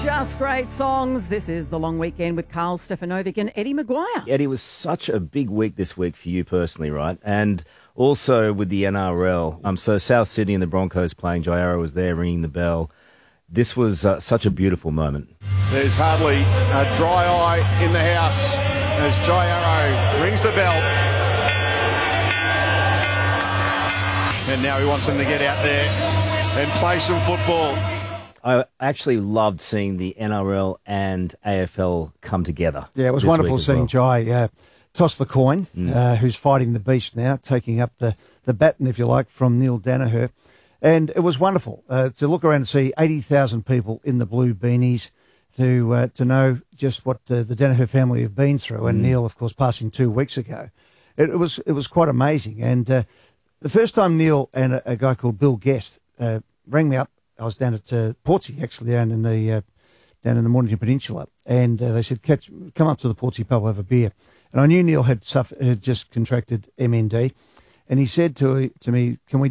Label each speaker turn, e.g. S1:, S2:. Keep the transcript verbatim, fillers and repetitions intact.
S1: Just great songs. This is The Long Weekend with Carl Stefanovic and Eddie Maguire.
S2: Eddie, was such a big week this week for you personally, right? And also with the N R L. Um, so South Sydney and the Broncos playing. Jai Arrow was there ringing the bell. This was uh, such a beautiful moment.
S3: There's hardly a dry eye in the house as Jai Arrow rings the bell. And now he wants them to get out there and play some football.
S2: I actually loved seeing the N R L and A F L come together.
S4: Yeah, it was wonderful seeing well. Jai uh, toss the coin, mm. uh, who's fighting the beast now, taking up the, the baton, if you like, from Neil Danaher. And it was wonderful uh, to look around and see eighty thousand people in the blue beanies, to uh, to know just what uh, the Danaher family have been through. And mm. Neil, of course, passing two weeks ago. It, it was it was quite amazing. And uh, the first time Neil and a, a guy called Bill Guest uh, rang me up, I was down at uh, Portsea, actually, down in the uh, down in the Mornington Peninsula, and uh, they said, Catch, "Come up to the Portsea pub, have a beer." And I knew Neil had suffered, had just contracted M N D, and he said to to me, "Can we